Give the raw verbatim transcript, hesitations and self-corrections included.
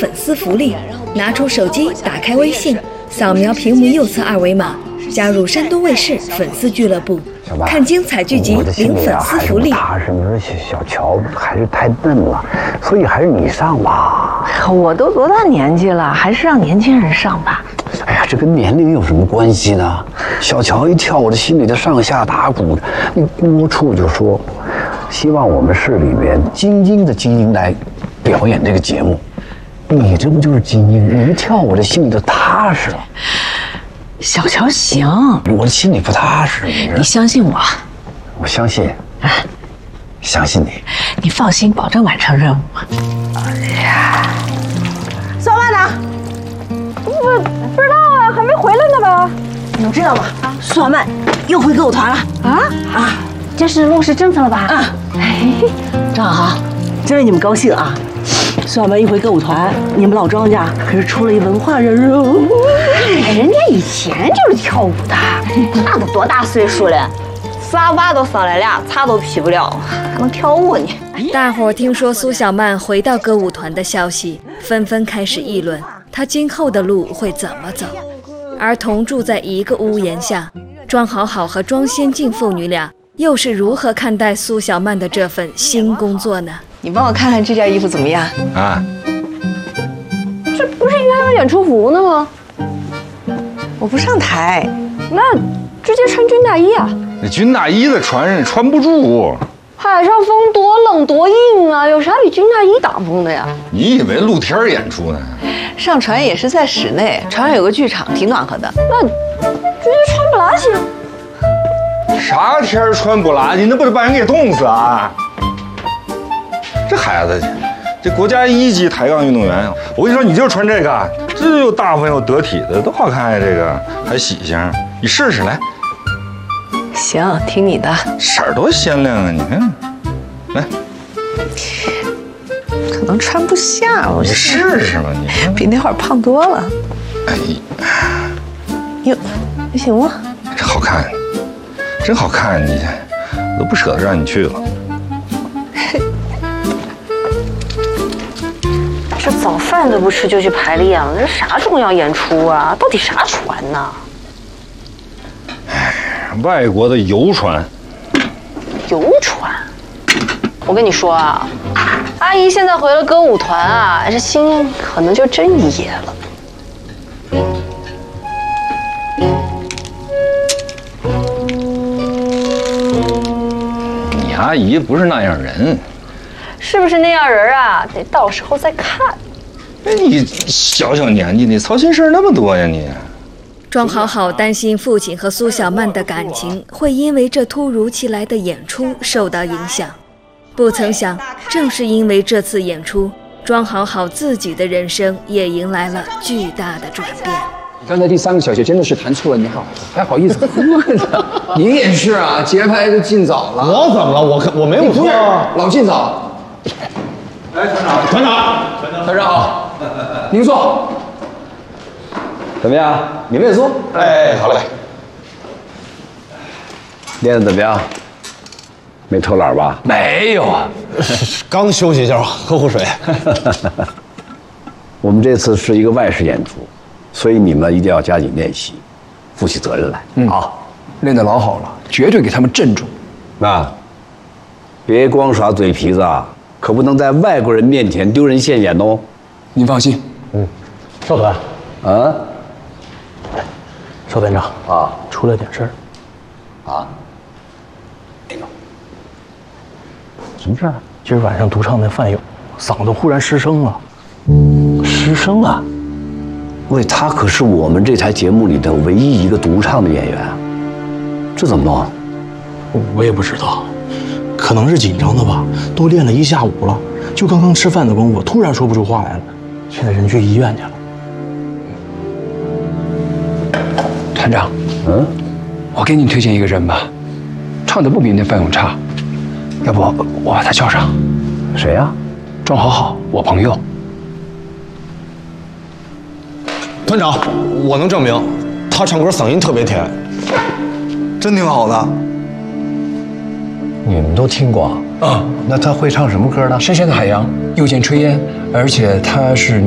粉丝福利，拿出手机，打开微信，扫描屏幕右侧二维码，加入山东卫视粉丝俱乐部，看精彩剧集，领粉丝福利。 踏实，你说小乔还是太嫩了，所以还是你上吧。 我都多大年纪了，还是让年轻人上吧。 哎呀，这跟年龄有什么关系呢？小乔一跳，我这心里就上下打鼓。你郭处就说，希望我们市里面精英的精英来表演这个节目。你这不就是精英？你一跳，我这心里就踏实了。 小乔行， 我心里不踏实。你, 你相信我， 我相信，啊，相信你。 你放心，保证完成任务。哎呀， 小曼呢？不不知道啊，还没回来呢吧？你们知道吗？啊，苏小曼又回歌舞团了啊啊！ 这是落实政策了吧？ 啊，张好好，真为你们高兴啊！苏小曼一回歌舞团，你们老庄家可是出了一文化人哦。 哎，人家以前就是跳舞的，那都多大岁数了？仨娃都生来俩，擦都劈不了，还能跳舞呢？ 大伙儿听说苏小曼回到歌舞团的消息，纷纷开始议论她今后的路会怎么走。而同住在一个屋檐下，庄好好和庄先进父女俩又是如何看待苏小曼的这份新工作呢？ 你帮我看看这件衣服怎么样啊？ 这不是应该有演出服呢吗？ 我不上台， 那直接穿军大衣啊？ 那军大衣的穿人穿不住， 海上风多冷多硬啊，有啥比军大衣挡风的呀？ 你以为露天演出呢？ 上船也是在室内，船上有个剧场，挺暖和的。 那直接穿不拉几？ 啥天穿不拉几？那不得把人给冻死啊！这孩子，这国家一级抬杠运动员，我跟你说，你就穿这个，这又大方又得体的，多好看呀！这个还喜庆，你试试来。 行，听你的。 色儿多鲜亮啊！你看，来， 可能穿不下，我你试试吧，你比那会儿胖多了。 哎， 哟，还行吗？ 这好看，真好看！你都不舍得让你去了。 这早饭都不吃就去排练了，这啥重要演出啊？到底啥船呢？ 外国的游船， 游船。我跟你说啊，阿姨现在回了歌舞团啊，这心可能就真野了。 你阿姨不是那样人， 是不是那样人啊？得到时候再看。 哎，你小小年纪，你操心事那么多呀你？ 庄好好担心父亲和苏小曼的感情会因为这突如其来的演出受到影响，不曾想，正是因为这次演出，庄好好自己的人生也迎来了巨大的转变。 刚才第三个小节真的是弹错了，你好，还好意思喝呢？你也是啊，节拍就进早了。 我怎么了？我可我没有错， 老进早。 哎，团长，团长， 团长好，您坐。 怎么样？你们也坐。 哎，好嘞。 练得怎么样？没偷懒吧？ 没有啊， 刚休息一下，喝壶水。 我们这次是一个外事演出，所以你们一定要加紧练习，负起责任来。 嗯，好，练得老好了，绝对给他们镇住。 啊，别光耍嘴皮子啊，可不能在外国人面前丢人现眼哦。 您放心。 嗯，少团。 啊。 邵团长啊， 出了点事儿。 啊？什么事儿？ 今儿晚上独唱那范友嗓子忽然失声了。失声了？ 喂，他可是我们这台节目里的唯一一个独唱的演员，这怎么弄啊？ 我也不知道，可能是紧张的吧。都练了一下午了，就刚刚吃饭的功夫，突然说不出话来了。现在人去医院去了。 团长， 嗯， 我给你推荐一个人吧，唱的不比那范勇差，要不我把他叫上。 谁呀？ 庄好好，我朋友。 团长，我能证明，他唱歌嗓音特别甜，真挺好的。 你们都听过啊？ 啊， 那他会唱什么歌呢？ 深深的海洋，又见炊烟，而且他是